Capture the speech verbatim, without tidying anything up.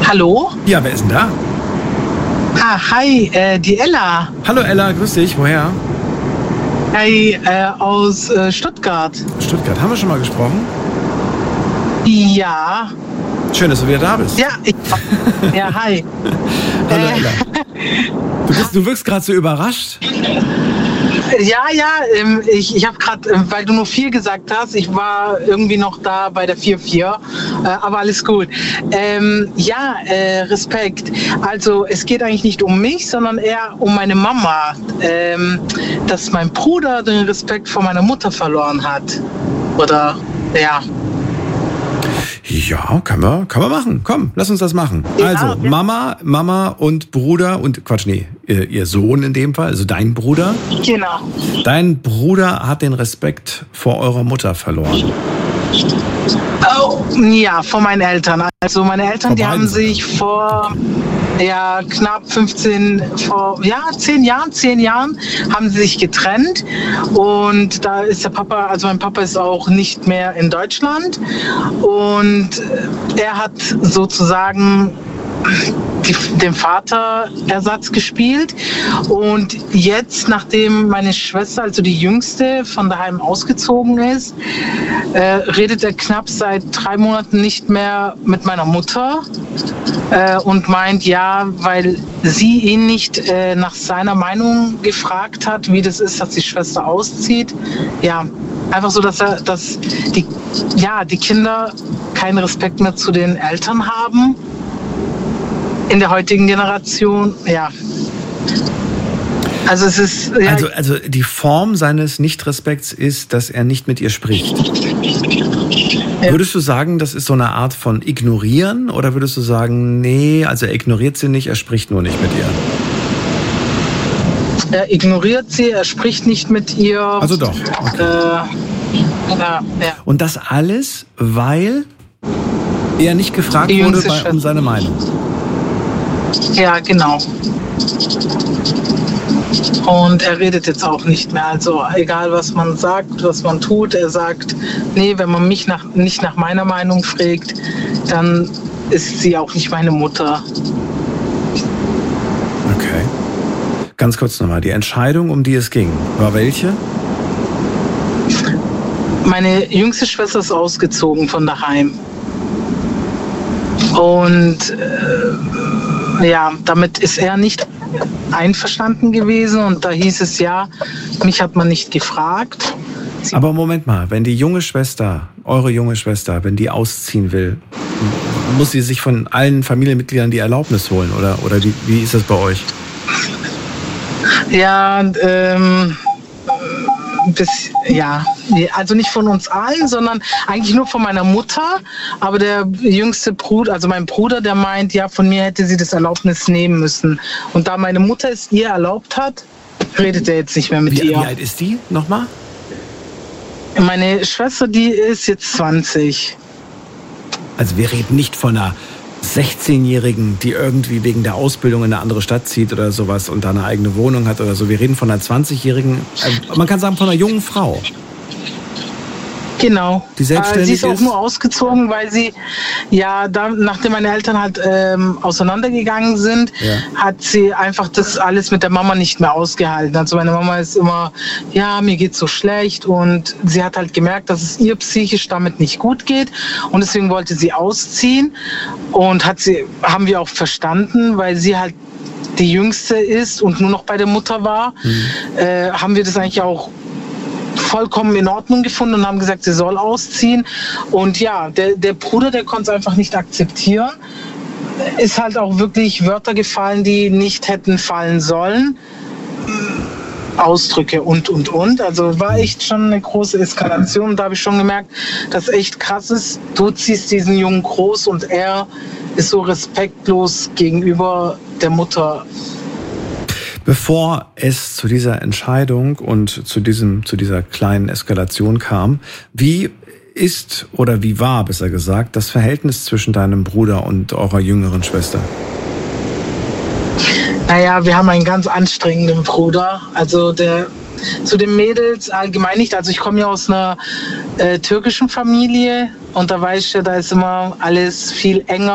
Hallo? Ja, wer ist denn da? Ah, hi, äh, die Ella. Hallo Ella, grüß dich. Woher? Hi, äh, aus äh, Stuttgart. Stuttgart. Haben wir schon mal gesprochen? Ja. Schön, dass du wieder da bist. Ja, ich, ja, hi. Hallo äh, Ella. Du, bist, du wirkst gerade so überrascht. Ja, ja, ähm, ich, ich habe gerade, ähm, weil du nur vier gesagt hast, ich war irgendwie noch da bei der vier vier, äh, aber alles gut. Ähm, ja, äh, Respekt. Also es geht eigentlich nicht um mich, sondern eher um meine Mama, ähm, dass mein Bruder den Respekt vor meiner Mutter verloren hat. Oder, ja. Ja, können wir, können wir machen. Komm, lass uns das machen. Ja, Also, ja. Mama, Mama und Bruder und, Quatsch, nee, ihr, ihr Sohn in dem Fall, also dein Bruder. Genau. Dein Bruder hat den Respekt vor eurer Mutter verloren. Oh, ja, von meinen Eltern. Also meine Eltern, Von die beiden haben sogar. sich vor ja, knapp fünfzehn, vor ja, zehn Jahren, zehn Jahren haben sie sich getrennt. Und da ist der Papa, also mein Papa ist auch nicht mehr in Deutschland. Und er hat sozusagen die, dem Vater Ersatz gespielt. Und jetzt, nachdem meine Schwester, also die Jüngste, von daheim ausgezogen ist, äh, redet er knapp seit drei Monaten nicht mehr mit meiner Mutter äh, und meint, ja, weil sie ihn nicht äh, nach seiner Meinung gefragt hat, wie das ist, dass die Schwester auszieht. Ja, einfach so, dass er, dass die, ja, die Kinder keinen Respekt mehr zu den Eltern haben. In der heutigen Generation, ja. Also es ist... Ja, Also, also die Form seines Nichtrespekts ist, dass er nicht mit ihr spricht. Ja. Würdest du sagen, das ist so eine Art von Ignorieren? Oder würdest du sagen, nee, also er ignoriert sie nicht, er spricht nur nicht mit ihr? er ignoriert sie, er spricht nicht mit ihr. Also doch. Okay. Äh, ja, ja. Und das alles, weil er nicht gefragt Die wurde jüngste bei, um Schwester. seine Meinung. Ja, genau. Und er redet jetzt auch nicht mehr. Also egal, was man sagt, was man tut, er sagt, nee, wenn man mich nach, nicht nach meiner Meinung fragt, dann ist sie auch nicht meine Mutter. Okay. Ganz kurz nochmal, die Entscheidung, um die es ging, war welche? Meine jüngste Schwester ist ausgezogen von daheim. Und äh, ja, damit ist er nicht einverstanden gewesen. Und da hieß es ja, mich hat man nicht gefragt. Sie Aber Moment mal, wenn die junge Schwester, eure junge Schwester, wenn die ausziehen will, muss sie sich von allen Familienmitgliedern die Erlaubnis holen? Oder, oder wie, wie ist das bei euch? Ja, ähm, bis, ja, also nicht von uns allen, sondern eigentlich nur von meiner Mutter. Aber der jüngste Bruder, also mein Bruder, der meint, ja, von mir hätte sie das Erlaubnis nehmen müssen. Und da meine Mutter es ihr erlaubt hat, redet er jetzt nicht mehr mit Wie, wie ihr. alt ist die nochmal? Meine Schwester, die ist jetzt zwanzig. Also wir reden nicht von einer sechzehnjährigen, die irgendwie wegen der Ausbildung in eine andere Stadt zieht oder sowas und da eine eigene Wohnung hat oder so. Wir reden von einer zwanzigjährigen, also man kann sagen von einer jungen Frau. Genau. Die selbstständig äh, sie ist auch ist? nur ausgezogen, weil sie, ja, da, nachdem meine Eltern halt ähm, auseinandergegangen sind, Ja. hat sie einfach das alles mit der Mama nicht mehr ausgehalten. Also meine Mama ist immer, ja, mir geht's so schlecht, und sie hat halt gemerkt, dass es ihr psychisch damit nicht gut geht, und deswegen wollte sie ausziehen, und hat sie, haben wir auch verstanden, weil sie halt die Jüngste ist und nur noch bei der Mutter war, mhm. äh, haben wir das eigentlich auch vollkommen in Ordnung gefunden und haben gesagt, sie soll ausziehen. Und ja, der, der Bruder, der konnte es einfach nicht akzeptieren. Ist halt auch wirklich Wörter gefallen, die nicht hätten fallen sollen. Ausdrücke und, und, und. Also war echt schon eine große Eskalation. Und da habe ich schon gemerkt, dass echt krass ist. Du ziehst diesen Jungen groß und er ist so respektlos gegenüber der Mutter. Bevor es zu dieser Entscheidung und zu diesem, zu dieser kleinen Eskalation kam, wie ist oder wie war, besser gesagt, das Verhältnis zwischen deinem Bruder und eurer jüngeren Schwester? Naja, wir haben einen ganz anstrengenden Bruder. Also der zu den Mädels allgemein nicht. Also ich komme ja aus einer äh, türkischen Familie, und da weiß ich ja, da ist immer alles viel enger.